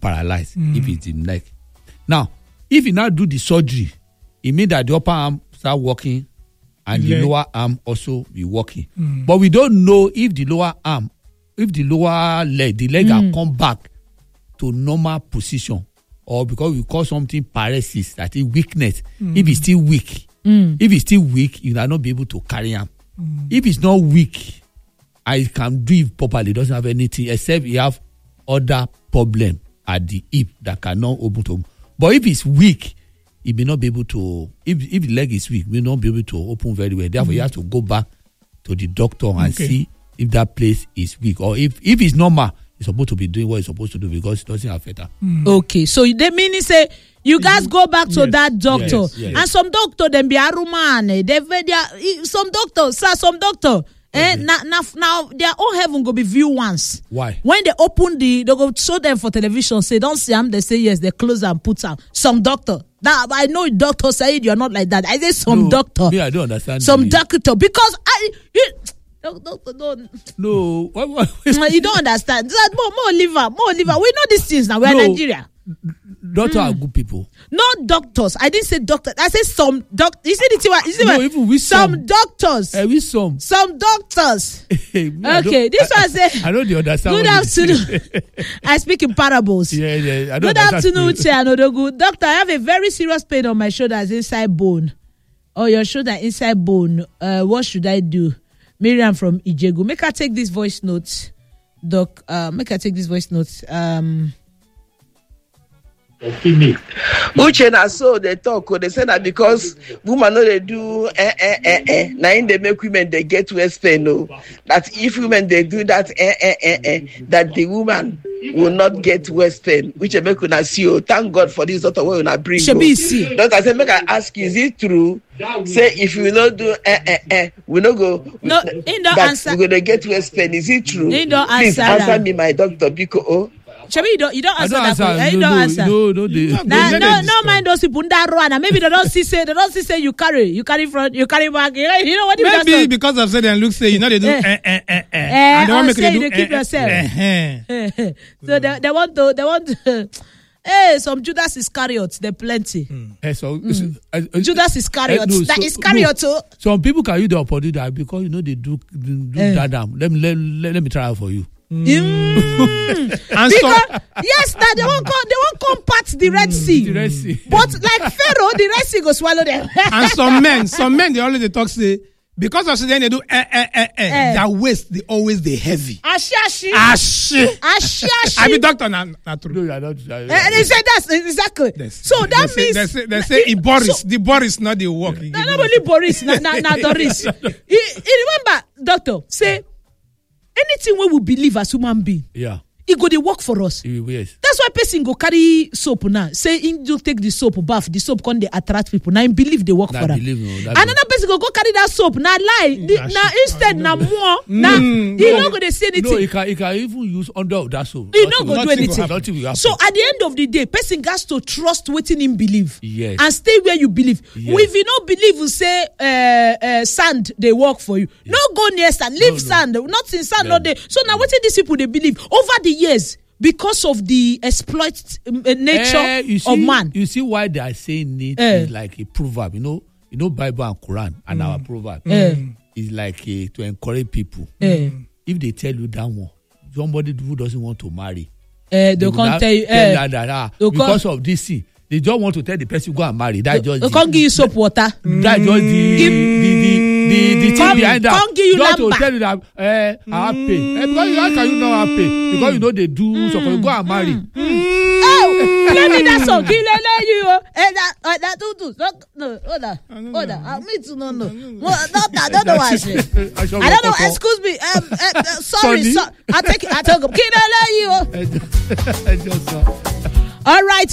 paralyzed if it's the neck. Now, if you now do the surgery, it means that the upper arm start working and the lower arm also be working. But we don't know if the lower arm, if the lower leg, the leg have come back to normal position, or because we call something paralysis, that is weakness. If it's still weak, you will not be able to carry him. If it's not weak, I can do it properly. It doesn't have anything except you have other problem at the hip that cannot open to. But if it's weak, it may not be able to. If the leg is weak, we may not be able to open very well. Therefore, you have to go back to the doctor and see if that place is weak, or if it's normal, it's supposed to be doing what it's supposed to do because it doesn't affect her. Okay, so they mean say you guys go back to that doctor, and some doctor them be arumane. Some doctor. Now their own heaven go be view once. Why? When they open they go show them for television, say don't see them, they say yes, they close and put them. Some doctor. Now I know doctor said you're not like that. I say some doctor. Yeah, I don't understand. Some doctor because doctor don't. No, you don't understand. More liver. We know these things now. We are Nigeria. Doctors are good people. Not doctors. I didn't say doctors. I said some doctors. You see the no, even with some doctors. With some. Some doctors. Okay, this one say. I don't understand. Good afternoon. I speak in parables. Yeah. Good afternoon, Chianodogu. Doctor, I have a very serious pain on my shoulders inside bone. Or your shoulder inside bone. What should I do? Miriam from Ijegu. Make her take this voice note. Doc, make her take this voice note. Uche na so they talk. They say that because women know they do now in they make women they get waist pain. No, that if women they do that that the woman will not get waist pain. Which make una see. Oh, thank God for this doctor way una bring. Doctor, I say make I ask you, is it true? Say if you not do we no go. No, in the answer. We're gonna get waist pain. Is it true? Please answer me, my doctor, because Shabi, you don't answer that. You don't answer. No mind those people that run. Maybe they don't see say you carry front, you carry back. You know what? Maybe because of say and look say they do and they want make you keep yourself. So they want to. Hey, some Judas Iscariot, they're plenty. Judas Iscariot, that Iscariot too. Some people can use the opportunity because they do that. Let me try it for you. And because yes, that they won't come part the Red Sea. But like Pharaoh, the Red Sea go swallow them. And some men they always talk say because of then they do their waist they always they heavy. Ashi. I be doctor na true. They say that's exactly. So that means they say Boris. The Boris not the work. Not only Boris, na Doris. Remember, doctor say. Anything we will believe as human being, it go dey work for us. Yes. That's why person go carry soap now. Say him do take the soap bath, the soap can they attract people. Now him believe they work for them. Another person go carry that soap. Now lie. Now instead now more. Now he not go to say anything. No, he can even use under of that soap. He not go do anything. So at the end of the day, person has to trust waiting him believe. Yes. And stay where you believe. Yes. If you not believe, you say sand they work for you. Yes. No go near sand. Leave sand. Not in sand. Not there. So now what these people they believe over the years because of the exploit nature of man. You see why they are saying it is like a proverb. You know Bible and Quran and our proverb is like to encourage people. If they tell you that one, somebody who doesn't want to marry, they can't tell you that because of this thing. They don't want to tell the person go and marry. That just they can't give you soap water. That just the thing behind that. Can't give you just number. To tell you that I have pay. Because how can you not have pay? Because they do so you go and marry. Oh, let me that song. That no, hold on. Me too no. I don't know what I say. I don't know. Excuse me. Sorry. I take it. All right,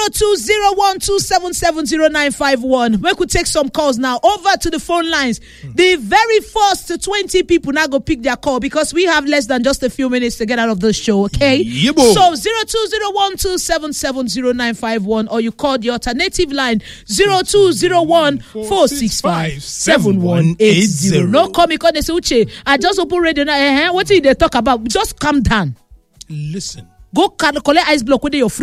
0201277091. We could take some calls now. Over to the phone lines. The very first 20 people now go pick their call because we have less than just a few minutes to get out of the show, okay? So 0201277091 or you call the alternative line 0201-465-7180. No call me because they say, Uche, I just open radio now. What did they talk about? Just calm down. Listen. Go collect ice block with your free.